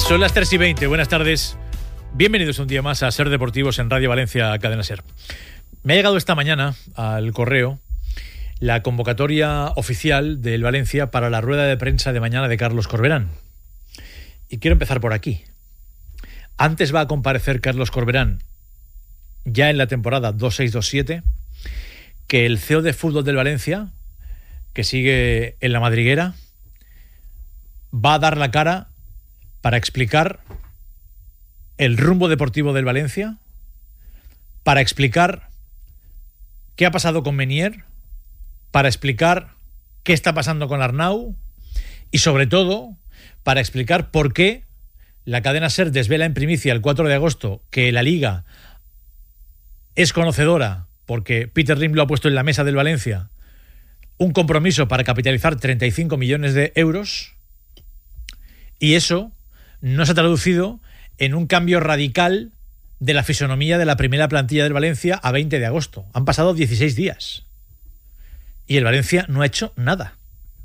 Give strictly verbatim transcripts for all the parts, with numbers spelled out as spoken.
Son las tres y veinte, buenas tardes. Bienvenidos un día más a Ser Deportivos en Radio Valencia, Cadena Ser. Me ha llegado esta mañana al correo la convocatoria oficial del Valencia para la rueda de prensa de mañana de Carlos Corberán. Y quiero empezar por aquí. Antes va a comparecer Carlos Corberán ya en la temporada dos seis dos siete que el C E O de fútbol del Valencia, que sigue en la madriguera, va a dar la cara para explicar el rumbo deportivo del Valencia, para explicar qué ha pasado con Menier, para explicar qué está pasando con Arnau y, sobre todo, para explicar por qué la cadena SER desvela en primicia el cuatro de agosto que la Liga es conocedora, porque Peter Lim lo ha puesto en la mesa del Valencia, un compromiso para capitalizar treinta y cinco millones de euros, y eso no se ha traducido en un cambio radical de la fisonomía de la primera plantilla del Valencia a veinte de agosto. Han pasado dieciséis días y el Valencia no ha hecho nada.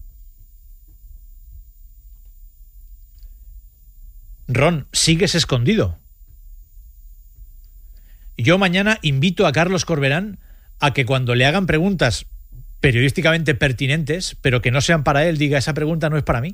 Ron, sigues escondido. Yo mañana invito a Carlos Corberán a que cuando le hagan preguntas periodísticamente pertinentes, pero que no sean para él, diga: esa pregunta no es para mí.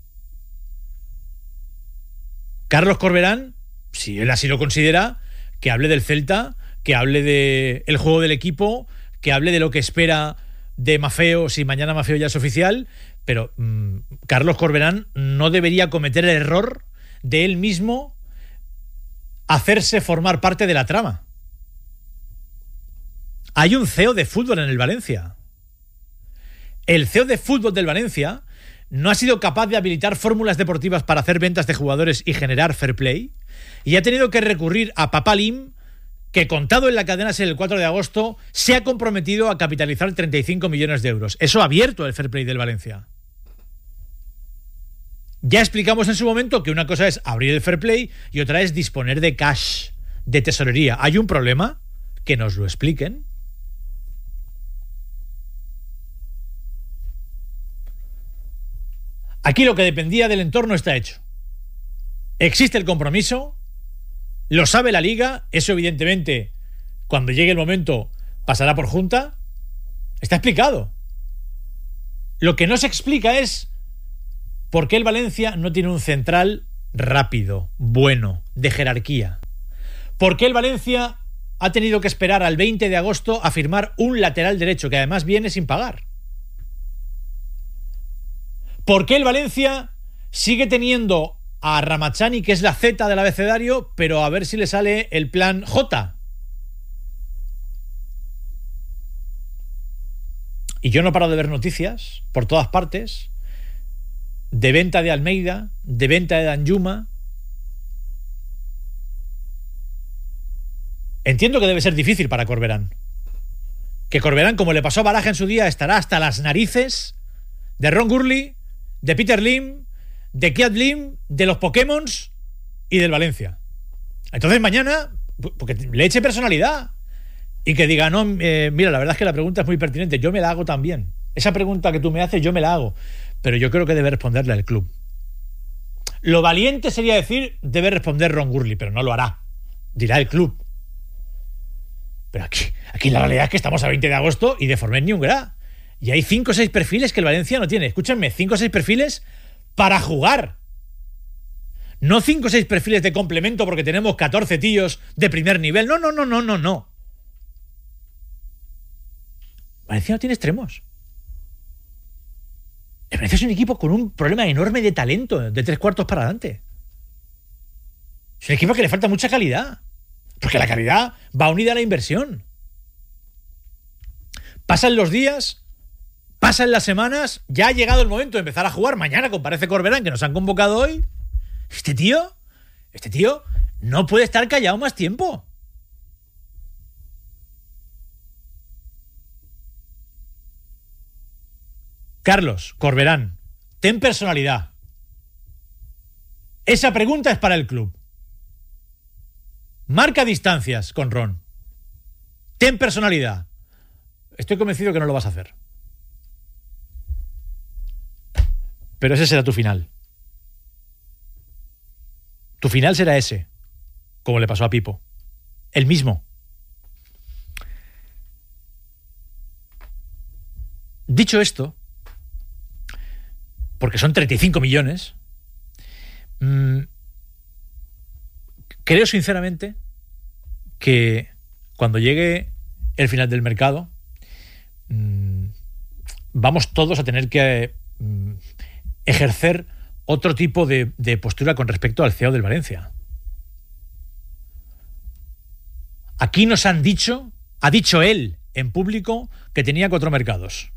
Carlos Corberán, si él así lo considera, que hable del Celta, que hable del juego del equipo, que hable de lo que espera de Maffeo, si mañana Maffeo ya es oficial, pero mmm, Carlos Corberán no debería cometer el error de él mismo hacerse formar parte de la trama. Hay un C E O de fútbol en el Valencia. El C E O de fútbol del Valencia no ha sido capaz de habilitar fórmulas deportivas para hacer ventas de jugadores y generar fair play, y ha tenido que recurrir a Papá Lim, que, contado en la cadena SER el cuatro de agosto, se ha comprometido a capitalizar treinta y cinco millones de euros. Eso ha abierto el fair play del Valencia. Ya explicamos en su momento que una cosa es abrir el fair play y otra es disponer de cash, de tesorería. ¿Hay un problema? Que nos lo expliquen. Aquí lo que dependía del entorno está hecho. Existe el compromiso, lo sabe la Liga, eso evidentemente, cuando llegue el momento, pasará por junta. Está explicado. Lo que no se explica es por qué el Valencia no tiene un central rápido, bueno, de jerarquía. ¿Por qué el Valencia ha tenido que esperar al veinte de agosto a firmar un lateral derecho que además viene sin pagar? ¿Por qué el Valencia sigue teniendo a Ramachani, que es la Z del abecedario, pero a ver si le sale el plan J? Y yo no paro de ver noticias por todas partes de venta de Almeida, de venta de Danjuma. Entiendo que debe ser difícil para Corberán. Que Corberán, como le pasó a Baraja en su día, estará hasta las narices de Ron Gurley, de Peter Lim, de Kiat Lim, de los Pokémons y del Valencia. Entonces mañana, porque le eche personalidad y que diga: no, eh, mira, la verdad es que la pregunta es muy pertinente, yo me la hago también. Esa pregunta que tú me haces, yo me la hago, pero yo creo que debe responderle al club. Lo valiente sería decir: debe responder Ron Gurley, pero no lo hará. Dirá el club. Pero aquí, aquí la realidad es que estamos a veinte de agosto y de Forment ni un gra. Y hay cinco o seis perfiles que el Valencia no tiene. Escúchenme, cinco o seis perfiles para jugar. No cinco o seis perfiles de complemento porque tenemos catorce tíos de primer nivel. No, no, no, no, no, no. Valencia no tiene extremos. El Valencia es un equipo con un problema enorme de talento, de tres cuartos para adelante. Es un equipo que le falta mucha calidad. Porque la calidad va unida a la inversión. Pasan los días, pasan las semanas, ya ha llegado el momento de empezar a jugar. Mañana comparece Corberán, que nos han convocado hoy. Este tío, este tío no puede estar callado más tiempo. Carlos Corberán, ten personalidad. Esa pregunta es para el club. Marca distancias con Ron. Ten personalidad. Estoy convencido que no lo vas a hacer. Pero ese será tu final. Tu final será ese, como le pasó a Pipo. El mismo. Dicho esto, porque son treinta y cinco millones, mmm, creo sinceramente que cuando llegue el final del mercado, mmm, vamos todos a tener que mmm, ejercer otro tipo de, de postura con respecto al C E O del Valencia. Aquí nos han dicho, ha dicho él en público, que tenía cuatro mercados.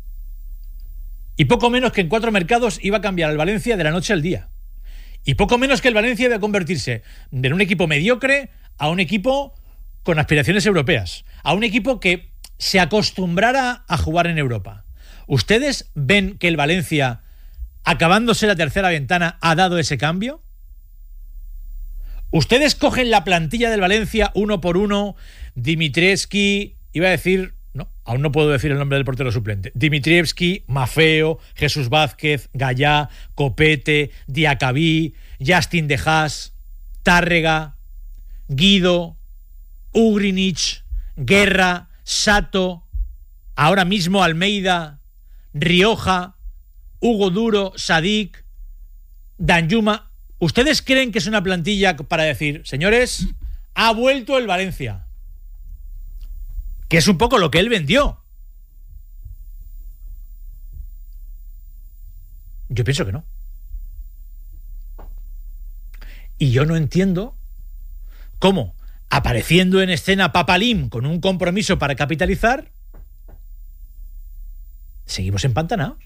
Y poco menos que en cuatro mercados iba a cambiar el Valencia de la noche al día. Y poco menos que el Valencia iba a convertirse de un equipo mediocre a un equipo con aspiraciones europeas. A un equipo que se acostumbrara a jugar en Europa. ¿Ustedes ven que el Valencia, acabándose la tercera ventana, ha dado ese cambio? ¿Ustedes cogen la plantilla del Valencia uno por uno? Dimitrievski, iba a decir... No, aún no puedo decir el nombre del portero suplente. Dimitrievski, Mafeo, Jesús Vázquez, Gallá, Copete, Diacabí, Justin De Haas, Tárrega, Guido, Ugrinich, Guerra, Sato, ahora mismo Almeida, Rioja, Hugo Duro, Sadik, Danjuma. ¿Ustedes creen que es una plantilla para decir, señores, ha vuelto el Valencia? Que es un poco lo que él vendió. Yo pienso que no. Y yo no entiendo cómo, apareciendo en escena Papalim con un compromiso para capitalizar, seguimos empantanados.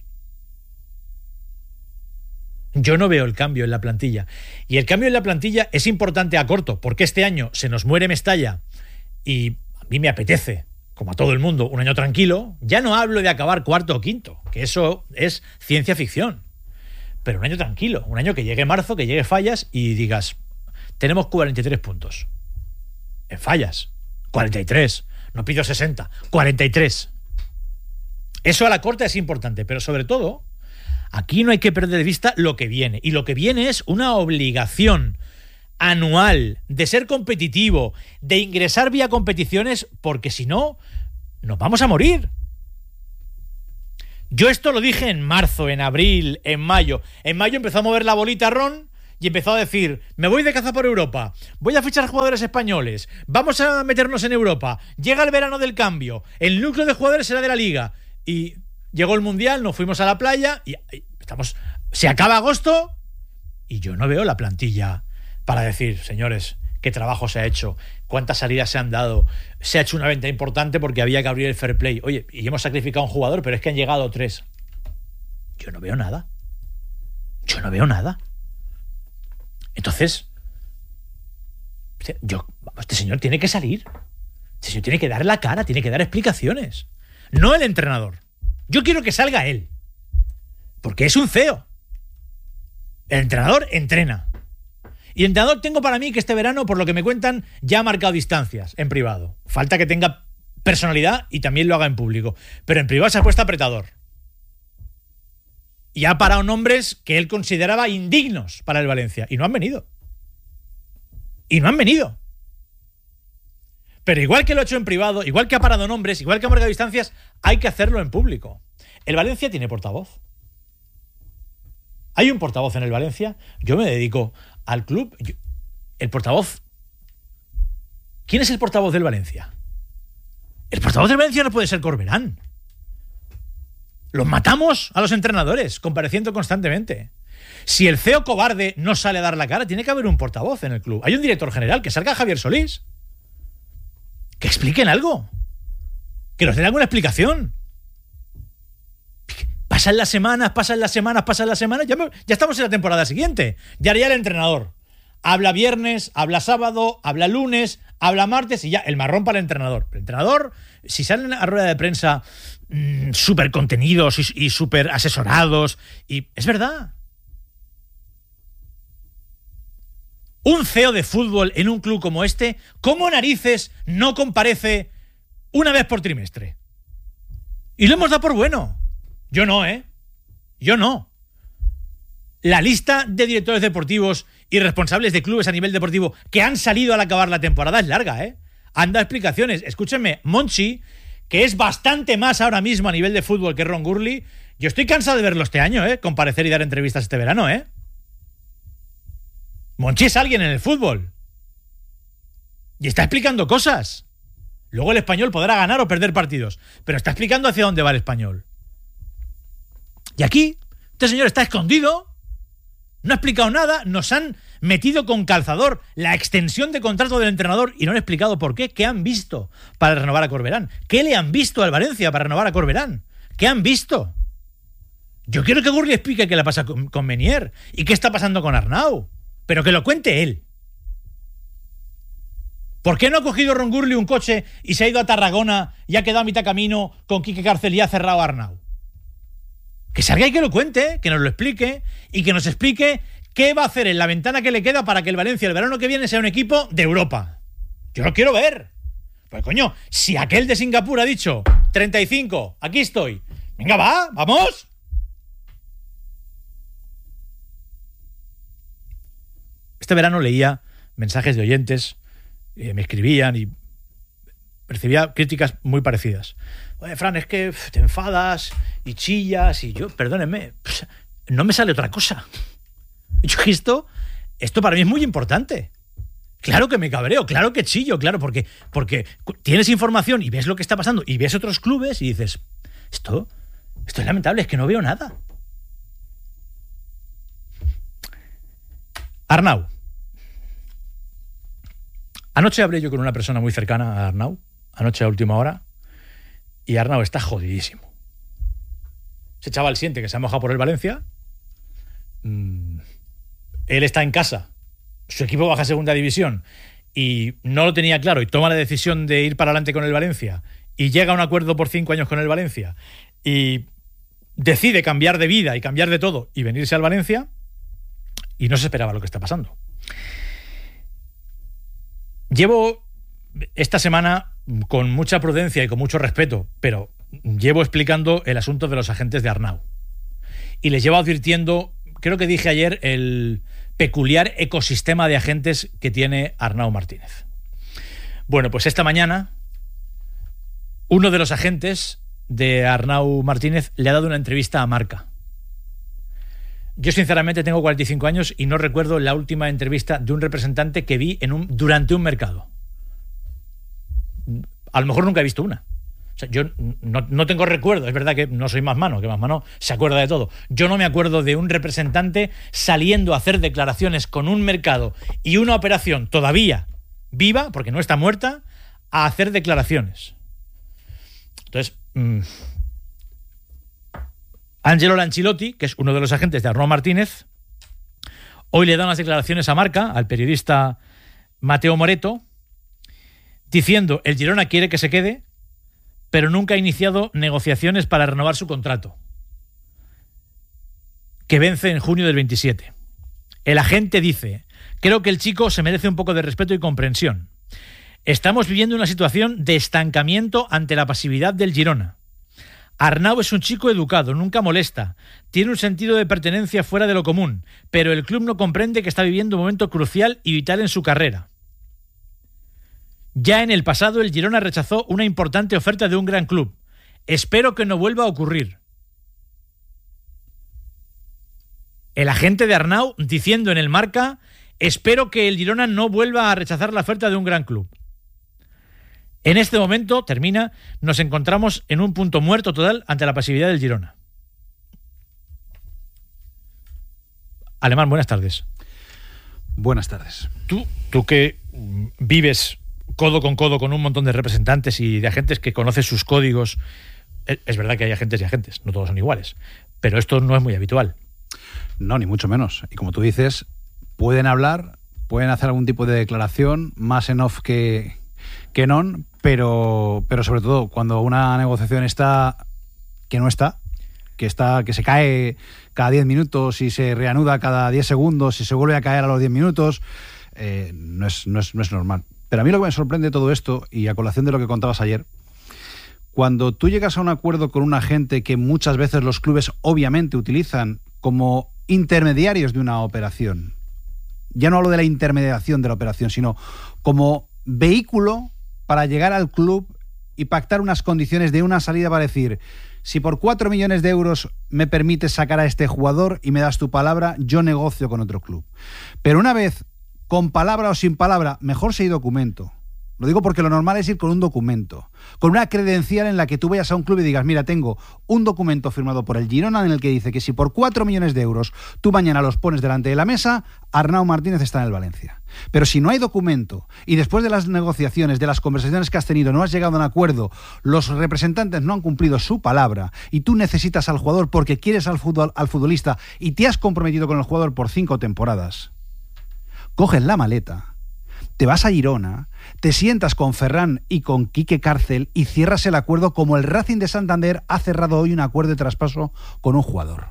Yo no veo el cambio en la plantilla. Y el cambio en la plantilla es importante a corto, porque este año se nos muere Mestalla y a mí me apetece, como a todo el mundo, un año tranquilo. Ya no hablo de acabar cuarto o quinto, que eso es ciencia ficción. Pero un año tranquilo, un año que llegue marzo, que llegue Fallas y digas, tenemos cuarenta y tres puntos. En Fallas, cuarenta y tres. No pido sesenta, cuarenta y tres. Eso a la corta es importante, pero sobre todo, aquí no hay que perder de vista lo que viene. Y lo que viene es una obligación anual de ser competitivo, de ingresar vía competiciones, porque si no, nos vamos a morir. Yo esto lo dije en marzo, en abril, en mayo. En mayo empezó a mover la bolita Ron y empezó a decir, me voy de caza por Europa, voy a fichar jugadores españoles, vamos a meternos en Europa, llega el verano del cambio, el núcleo de jugadores será de la Liga. Y llegó el Mundial, nos fuimos a la playa y estamos, se acaba agosto y yo no veo la plantilla para decir, señores, qué trabajo se ha hecho, cuántas salidas se han dado, se ha hecho una venta importante porque había que abrir el fair play. Oye, y hemos sacrificado a un jugador, pero es que han llegado tres. Yo no veo nada. Yo no veo nada. Entonces, yo, este señor tiene que salir. Este señor tiene que dar la cara, tiene que dar explicaciones. No el entrenador. Yo quiero que salga él. Porque es un C E O. El entrenador entrena. Y el entrenador tengo para mí que este verano, por lo que me cuentan, ya ha marcado distancias en privado. Falta que tenga personalidad y también lo haga en público. Pero en privado se ha puesto apretador. Y ha parado nombres que él consideraba indignos para el Valencia. Y no han venido. Y no han venido. Pero igual que lo ha hecho en privado, igual que ha parado nombres, igual que ha marcado distancias, hay que hacerlo en público. El Valencia tiene portavoz. Hay un portavoz en el Valencia. Yo me dedico al club. Yo, el portavoz. ¿Quién es el portavoz del Valencia? El portavoz del Valencia no puede ser Corberán. Los matamos a los entrenadores, compareciendo constantemente. Si el C E O cobarde no sale a dar la cara, tiene que haber un portavoz en el club. Hay un director general, que salga Javier Solís. Que expliquen algo. Que nos den alguna explicación. Pasan las semanas, pasan las semanas, pasan las semanas. Ya, me, ya estamos en la temporada siguiente. Ya haría el entrenador. Habla viernes, habla sábado, habla lunes, habla martes y ya, el marrón para el entrenador. El entrenador, si salen a rueda de prensa mmm, súper contenidos y, y súper asesorados, y es verdad. Un C E O de fútbol en un club como este, ¿cómo narices no comparece una vez por trimestre? Y lo hemos dado por bueno. Yo no, ¿eh? Yo no. La lista de directores deportivos y responsables de clubes a nivel deportivo que han salido al acabar la temporada es larga, ¿eh? Han dado explicaciones. Escúchenme, Monchi, que es bastante más ahora mismo a nivel de fútbol que Ron Gurley, yo estoy cansado de verlo este año, ¿eh? Comparecer y dar entrevistas este verano, ¿eh? Monchi es alguien en el fútbol. Y está explicando cosas. Luego el Español podrá ganar o perder partidos, pero está explicando hacia dónde va el Español. Y aquí, este señor está escondido, no ha explicado nada, nos han metido con calzador la extensión de contrato del entrenador y no han explicado por qué. ¿Qué han visto para renovar a Corberán? ¿Qué le han visto al Valencia para renovar a Corberán? ¿Qué han visto? Yo quiero que Gurley explique qué le pasa con, con Menier y qué está pasando con Arnau, pero que lo cuente él. ¿Por qué no ha cogido Ron Gurley un coche y se ha ido a Tarragona y ha quedado a mitad camino con Quique Cárcel y ha cerrado a Arnau? Que salga y que lo cuente, que nos lo explique y que nos explique qué va a hacer en la ventana que le queda para que el Valencia el verano que viene sea un equipo de Europa. Yo lo quiero ver. Pues coño, si aquel de Singapur ha dicho treinta y cinco, aquí estoy. Venga, va, vamos. Este verano leía mensajes de oyentes, eh, me escribían y recibía críticas muy parecidas. Oye, Fran, es que te enfadas y chillas y yo, perdónenme, pues, no me sale otra cosa. Yo esto, esto para mí es muy importante. Claro que me cabreo, claro que chillo, claro, porque, porque tienes información y ves lo que está pasando y ves otros clubes y dices, esto, esto es lamentable, es que no veo nada. Arnau. Anoche hablé yo con una persona muy cercana a Arnau, anoche a última hora, y Arnau está jodidísimo. Ese chaval siente que se ha mojado por el Valencia, mm, él está en casa, su equipo baja a segunda división y no lo tenía claro y toma la decisión de ir para adelante con el Valencia y llega a un acuerdo por cinco años con el Valencia y decide cambiar de vida y cambiar de todo y venirse al Valencia y no se esperaba lo que está pasando. Llevo esta semana con mucha prudencia y con mucho respeto, pero llevo explicando el asunto de los agentes de Arnau. Y les llevo advirtiendo, creo que dije ayer, el peculiar ecosistema de agentes que tiene Arnau Martínez. Bueno, pues esta mañana, uno de los agentes de Arnau Martínez le ha dado una entrevista a Marca. Yo sinceramente tengo cuarenta y cinco años y no recuerdo la última entrevista de un representante que vi en un, durante un mercado. A lo mejor nunca he visto una. O sea, yo no, no tengo recuerdo. Es verdad que no soy más mano, que más mano se acuerda de todo. Yo no me acuerdo de un representante saliendo a hacer declaraciones con un mercado y una operación todavía viva, porque no está muerta, a hacer declaraciones. Entonces, mmm, Angelo Lanchilotti, que es uno de los agentes de Arnau Martínez, hoy le da unas declaraciones a Marca, al periodista Mateo Moreto, diciendo el Girona quiere que se quede, pero nunca ha iniciado negociaciones para renovar su contrato, que vence en junio del veintisiete. El agente dice, creo que el chico se merece un poco de respeto y comprensión. Estamos viviendo una situación de estancamiento ante la pasividad del Girona. Arnau es un chico educado, nunca molesta, tiene un sentido de pertenencia fuera de lo común, pero el club no comprende que está viviendo un momento crucial y vital en su carrera. Ya en el pasado el Girona rechazó una importante oferta de un gran club. Espero que no vuelva a ocurrir. El agente de Arnau diciendo en el Marca, espero que el Girona no vuelva a rechazar la oferta de un gran club. En este momento, termina, nos encontramos en un punto muerto total ante la pasividad del Girona. Alemán, buenas tardes. Buenas tardes. Tú, tú que vives codo con codo con un montón de representantes y de agentes que conoces sus códigos, es verdad que hay agentes y agentes, no todos son iguales, pero esto no es muy habitual. No, ni mucho menos. Y como tú dices, pueden hablar, pueden hacer algún tipo de declaración, más en off que, que non, pero, pero sobre todo cuando una negociación está que no está, que está que se cae cada diez minutos y se reanuda cada diez segundos y se vuelve a caer a los diez minutos, eh, no, es, no, es, no es normal. Pero a mí lo que me sorprende de todo esto, y a colación de lo que contabas ayer, cuando tú llegas a un acuerdo con un agente que muchas veces los clubes obviamente utilizan como intermediarios de una operación, ya no hablo de la intermediación de la operación, sino como vehículo para llegar al club y pactar unas condiciones de una salida para decir, si por cuatro millones de euros me permites sacar a este jugador y me das tu palabra, yo negocio con otro club. Pero una vez, con palabra o sin palabra, mejor si hay documento. Lo digo porque lo normal es ir con un documento, con una credencial en la que tú vayas a un club y digas, mira, tengo un documento firmado por el Girona en el que dice que si por cuatro millones de euros tú mañana los pones delante de la mesa, Arnau Martínez está en el Valencia. Pero si no hay documento y después de las negociaciones, de las conversaciones que has tenido, no has llegado a un acuerdo, los representantes no han cumplido su palabra y tú necesitas al jugador porque quieres al, fútbol, al futbolista y te has comprometido con el jugador por cinco temporadas, coges la maleta, te vas a Girona, te sientas con Ferran y con Quique Cárcel y cierras el acuerdo como el Racing de Santander ha cerrado hoy un acuerdo de traspaso con un jugador.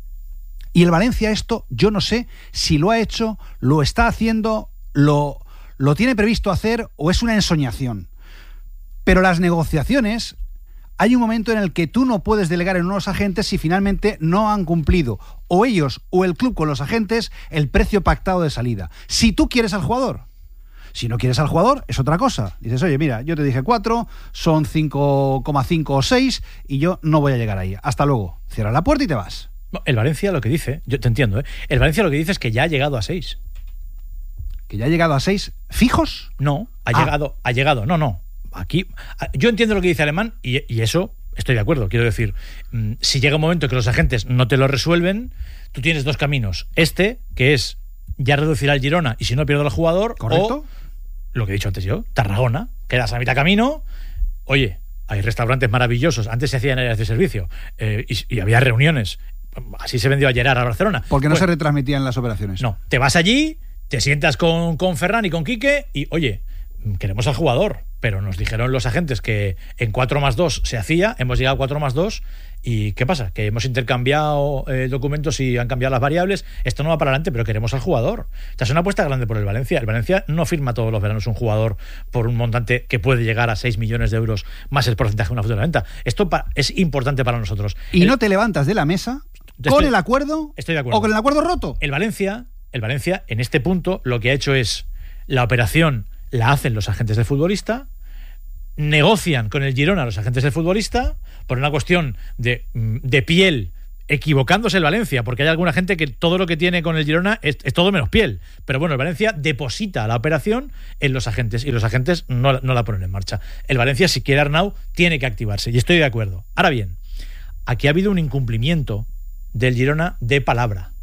Y el Valencia esto, yo no sé si lo ha hecho, lo está haciendo, lo, lo tiene previsto hacer o es una ensoñación. Pero las negociaciones, hay un momento en el que tú no puedes delegar en unos agentes si finalmente no han cumplido, o ellos o el club con los agentes, el precio pactado de salida. Si tú quieres al jugador. Si no quieres al jugador, es otra cosa. Dices, oye, mira, yo te dije cuatro, son cinco coma cinco o seis y yo no voy a llegar ahí. Hasta luego. Cierra la puerta y te vas. El Valencia lo que dice, yo te entiendo, ¿eh? El Valencia lo que dice es que ya ha llegado a seis. ¿Que ya ha llegado a seis fijos? No, ha ah. llegado, ha llegado, no, no. Aquí, yo entiendo lo que dice Alemán y, y eso estoy de acuerdo. Quiero decir, si llega un momento que los agentes no te lo resuelven, tú tienes dos caminos. Este, que es ya reducir al Girona y si no pierdo al jugador. ¿Correcto? O lo que he dicho antes yo, Tarragona, quedas a mitad camino, oye, hay restaurantes maravillosos, antes se hacían áreas de servicio eh, y, y había reuniones, así se vendió a Gerard a Barcelona. ¿Por qué no pues, se retransmitían las operaciones? No, te vas allí, te sientas con, con Ferran y con Quique y, oye, queremos al jugador, pero nos dijeron los agentes que en cuatro más dos se hacía, hemos llegado a cuatro más dos y ¿qué pasa? Que hemos intercambiado eh, documentos y han cambiado las variables, esto no va para adelante, pero queremos al jugador. Esta es una apuesta grande por el Valencia. El Valencia no firma todos los veranos un jugador por un montante que puede llegar a seis millones de euros más el porcentaje de una futura venta. Esto pa- es importante para nosotros. Y el, no te levantas de la mesa estoy, con el acuerdo, estoy de acuerdo o con el acuerdo roto. El Valencia, el Valencia en este punto lo que ha hecho es la operación la hacen los agentes del futbolista, negocian con el Girona los agentes del futbolista por una cuestión de, de piel, equivocándose el Valencia, porque hay alguna gente que todo lo que tiene con el Girona es, es todo menos piel. Pero bueno, el Valencia deposita la operación en los agentes y los agentes no, no la ponen en marcha. El Valencia, si quiere Arnau, tiene que activarse y estoy de acuerdo. Ahora bien, aquí ha habido un incumplimiento del Girona de palabra.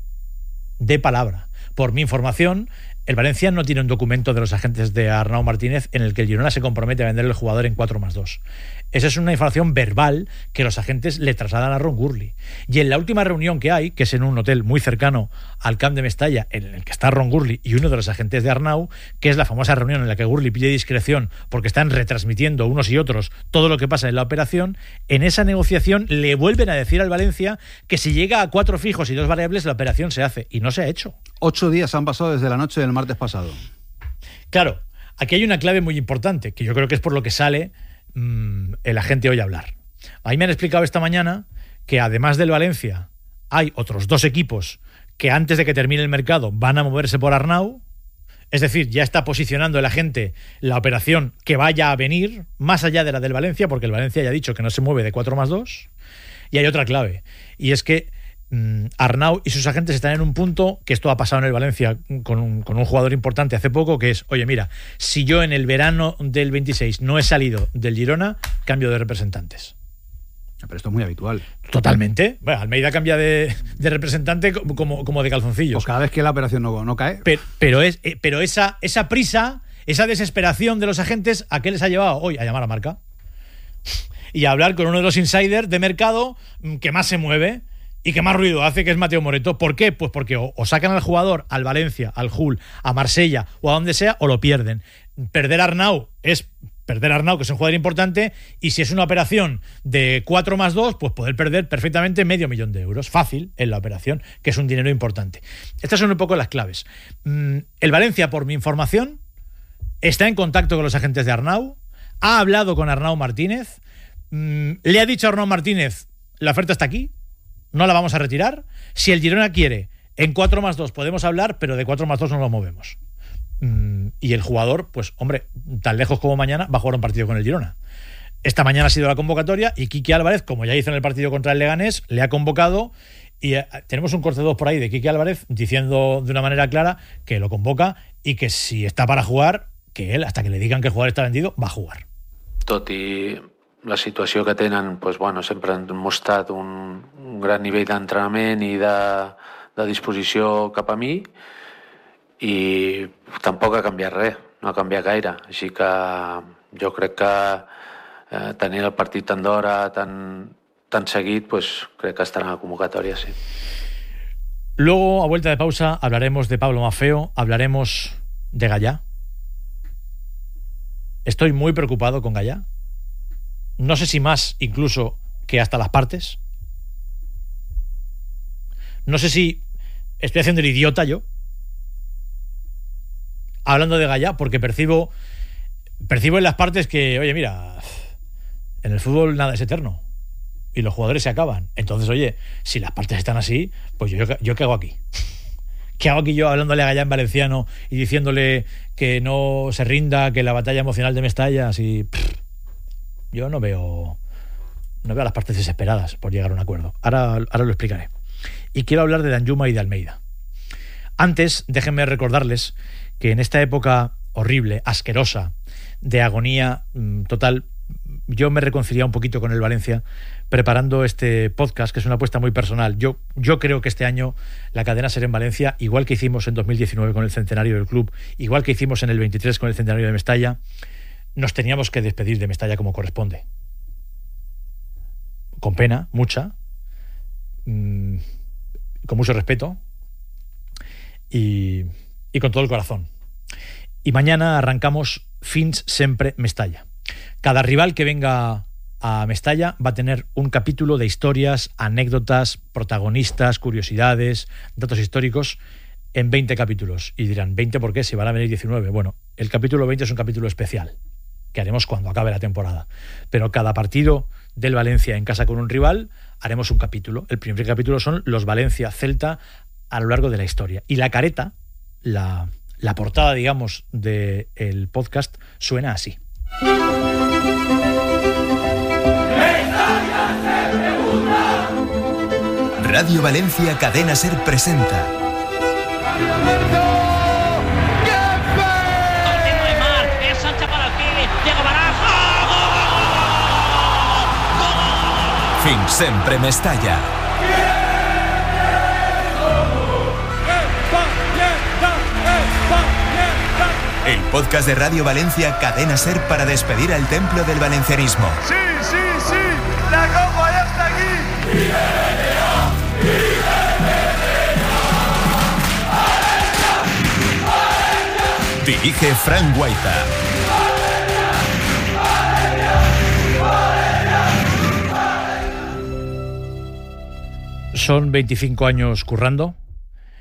De palabra. Por mi información, el Valencia no tiene un documento de los agentes de Arnau Martínez en el que el Girona se compromete a vender el jugador en cuatro más dos. Esa es una información verbal que los agentes le trasladan a Ron Gurley. Y en la última reunión que hay, que es en un hotel muy cercano al Camp de Mestalla, en el que está Ron Gurley y uno de los agentes de Arnau, que es la famosa reunión en la que Gurley pide discreción porque están retransmitiendo unos y otros todo lo que pasa en la operación, en esa negociación le vuelven a decir al Valencia que si llega a cuatro fijos y dos variables la operación se hace, y no se ha hecho. Ocho días han pasado desde la noche del martes pasado. Claro, aquí hay una clave muy importante, que yo creo que es por lo que sale mmm, el agente hoy a hablar. A mí me han explicado esta mañana que además del Valencia hay otros dos equipos que antes de que termine el mercado van a moverse por Arnau. Es decir, ya está posicionando el agente la operación que vaya a venir, más allá de la del Valencia, porque el Valencia ya ha dicho que no se mueve de cuatro más dos. Y hay otra clave, y es que Arnau y sus agentes están en un punto, que esto ha pasado en el Valencia con un, con un jugador importante hace poco, que es, oye, mira, si yo en el verano del veintiséis no he salido del Girona, cambio de representantes. Pero esto es muy habitual. Totalmente. Bueno, Almeida cambia de, de representante como, como de calzoncillos. Pues cada vez que la operación no, no cae. Pero, pero, es, pero esa, esa prisa, esa desesperación de los agentes, ¿a qué les ha llevado hoy? A llamar a Marca y a hablar con uno de los insiders de mercado que más se mueve y que más ruido hace, que es Mateo Moreto. ¿Por qué? Pues porque o, o sacan al jugador al Valencia, al Hull, a Marsella o a donde sea, o lo pierden. Perder a Arnau es perder a Arnau, que es un jugador importante, y si es una operación de cuatro más dos, pues poder perder perfectamente medio millón de euros. Fácil en la operación, que es un dinero importante. Estas son un poco las claves. El Valencia, por mi información, está en contacto con los agentes de Arnau, ha hablado con Arnau Martínez, le ha dicho a Arnau Martínez, la oferta está aquí, no la vamos a retirar. Si el Girona quiere, En cuatro más dos podemos hablar, pero de cuatro más dos no nos movemos. Mm, y el jugador, pues hombre, tan lejos como mañana, va a jugar un partido con el Girona. Esta mañana ha sido la convocatoria y Quique Álvarez, como ya hizo en el partido contra el Leganés, le ha convocado y eh, tenemos un corte dos por ahí de Quique Álvarez diciendo de una manera clara que lo convoca y que si está para jugar, que él, hasta que le digan que el jugador está vendido, va a jugar. Tot i la situació que tenen, pues, bueno, sempre han mostrat un, un gran nivell d'entrenament i de, de disposició cap a mi, i tampoc ha canviat res, no ha canviat gaire. Així que jo crec que eh, tenint el partit tan d'hora, tan, tan seguit, pues, crec que estarà en la convocatòria, sí. Luego, a vuelta de pausa, hablaremos de Pablo Maffeo, hablaremos de Gallá. Estoy muy preocupado con Gallá. No sé si más incluso que hasta las partes. No sé si estoy haciendo el idiota yo, hablando de Gallá, porque percibo percibo en las partes que, oye, mira, en el fútbol nada es eterno y los jugadores se acaban. Entonces, oye, si las partes están así, pues yo, yo ¿qué hago aquí? ¿Qué hago aquí yo hablándole a Gallá en valenciano y diciéndole que no se rinda, que la batalla emocional de Mestalla, así? Pff, yo no veo no veo a las partes desesperadas por llegar a un acuerdo. Ahora, ahora lo explicaré. Y quiero hablar de Danjuma y de Almeida. Antes, déjenme recordarles que en esta época horrible, asquerosa, de agonía mmm, total, yo me reconcilié un poquito con el Valencia preparando este podcast, que es una apuesta muy personal. Yo, yo creo que este año la cadena SER en Valencia, igual que hicimos en dos mil diecinueve con el centenario del club, igual que hicimos en el veintitrés con el centenario de Mestalla, nos teníamos que despedir de Mestalla como corresponde. Con pena, mucha, mmm, con mucho respeto y, y con todo el corazón. Y mañana arrancamos Fins Sempre Mestalla. Cada rival que venga a Mestalla va a tener un capítulo de historias, anécdotas, protagonistas, curiosidades, datos históricos en veinte capítulos. Y dirán, ¿veinte por qué? Si van a venir diecinueve. Bueno, el capítulo veinte es un capítulo especial que haremos cuando acabe la temporada. Pero cada partido del Valencia en casa con un rival haremos un capítulo. El primer capítulo son los Valencia-Celta a lo largo de la historia. Y la careta, la, la portada, digamos, del podcast suena así. Radio Valencia Cadena SER presenta Fins Sempre Mestalla. El podcast de Radio Valencia Cadena SER para despedir al templo del valencianismo. Sí, sí, sí, la copa ya está aquí. Dirige Fran Guaita. Son veinticinco años currando,